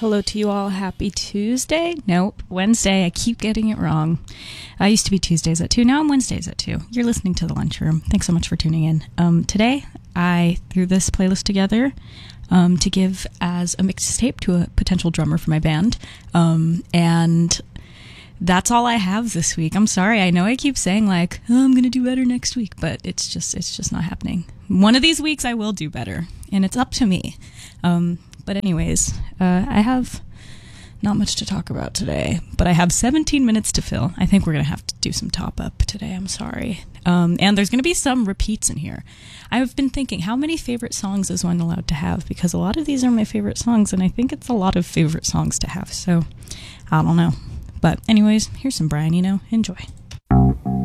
Hello to you all. Happy Tuesday. Nope, Wednesday. I keep getting it wrong. I used to be Tuesdays at 2. Now I'm Wednesdays at 2. You're listening to The Lunchroom. Thanks so much for tuning in. Today, I threw this playlist together to give as a mixtape to a potential drummer for my band. And that's all I have this week. I'm sorry. I know I keep saying like, oh, I'm going to do better next week, but it's just not happening. One of these weeks I will do better, and it's up to me. But anyways, I have not much to talk about today, but I have 17 minutes to fill. I think we're going to have to do some top-up today. I'm sorry. And there's going to be some repeats in here. I've been thinking, how many favorite songs is one allowed to have? Because a lot of these are my favorite songs, and I think it's a lot of favorite songs to have. So, I don't know. But anyways, here's some Brian Eno. Enjoy.